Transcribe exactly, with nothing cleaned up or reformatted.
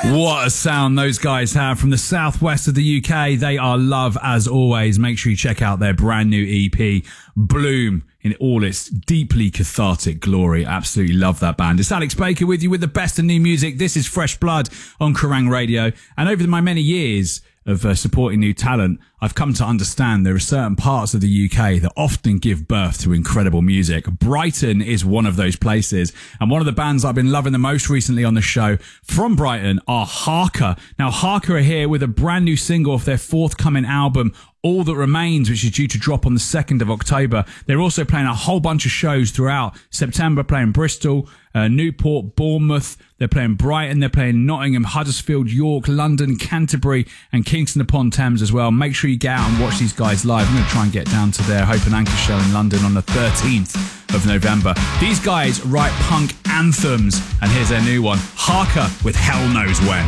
What a sound those guys have from the southwest of the U K. They are love as always. Make sure you check out their brand new E P, Bloom, in all its deeply cathartic glory. Absolutely love that band. It's Alex Baker with you with the best of new music. This is Fresh Blood on Kerrang Radio. And over my many years of uh, supporting new talent, I've come to understand there are certain parts of the U K that often give birth to incredible music. Brighton is one of those places. And one of the bands I've been loving the most recently on the show from Brighton are Harker. Now, Harker are here with a brand new single off their forthcoming album, All That Remains, which is due to drop on the second of October. They're also playing a whole bunch of shows throughout September, playing Bristol, uh, Newport, Bournemouth. They're playing Brighton. They're playing Nottingham, Huddersfield, York, London, Canterbury, and Kingston upon Thames as well. Make sure you get out and watch these guys live. I'm going to try and get down to their Hope and Anchor show in London on the thirteenth of November. These guys write punk anthems, and here's their new one, Harker with Hell Knows When.